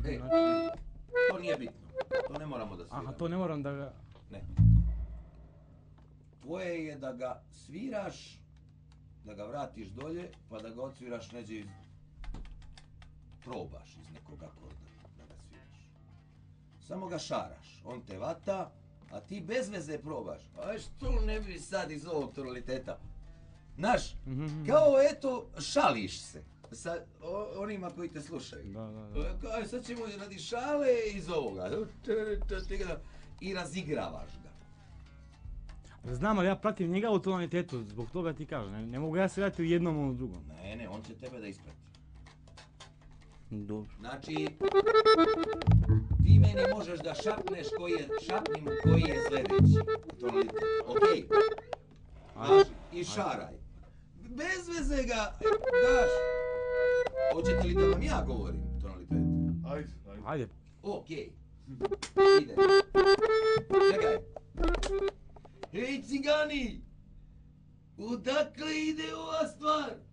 To nije bitno. To ne moramo da sviramo. Aha, to ne moram da ga... Ne. Tvoje je da ga sviraš, da ga vratiš dolje, pa da ga odsviraš neđe iz... Probaš iz nekog akorda da ga sviraš. Samo ga šaraš, on te vata, a ti bez veze probaš. A što ne bi sad iz ovog tonaliteta? Znaš, kao eto, šališ se sa onima koji te slušaju. Kao sad ćemo radi šale iz ovoga. I razigravaš ga. Znam, ali ja pratim njega u tonalitetu, zbog toga ti kažem. Ne mogu ja svirati u jednom ili u drugom. Ne, on će tebe da isprati. Dobro. Znači, ti meni možeš da šapneš šapnim koji je sljedeći tonalitet. Okej? I šaraj. Bez veze ga daš. Hoćete li da vam ja govorim tonalitet? Ajde. Okej. Ide. Čekaj. Hej cigani! Odakle ide ova stvar?